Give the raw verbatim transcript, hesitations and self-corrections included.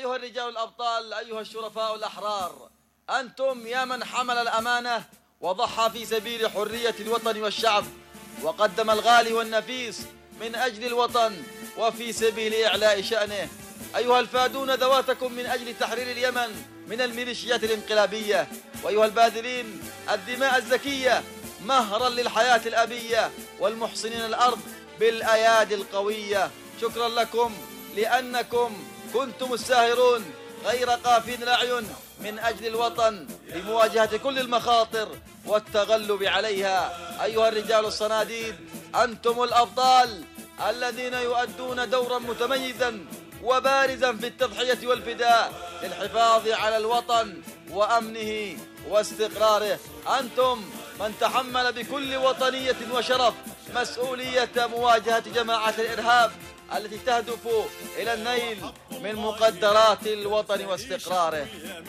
أيها الرجال الأبطال، أيها الشرفاء الأحرار، أنتم يا من حمل الأمانة وضحى في سبيل حرية الوطن والشعب، وقدم الغالي والنفيس من أجل الوطن وفي سبيل إعلاء شأنه. أيها الفادون ذواتكم من أجل تحرير اليمن من الميليشيات الانقلابية، وأيها الباذلين الدماء الزكية مهرا للحياة الأبية والمحصنين الأرض بالأيادي القوية، شكرا لكم لأنكم كنتم الساهرون غير قافين الأعين من أجل الوطن لمواجهة كل المخاطر والتغلب عليها. أيها الرجال الصناديد، أنتم الأبطال الذين يؤدون دورا متميزا وبارزا في التضحية والفداء للحفاظ على الوطن وأمنه واستقراره. أنتم من تحمل بكل وطنية وشرف مسؤولية مواجهة جماعات الإرهاب التي تهدف إلى النيل من مقدرات الوطن واستقراره.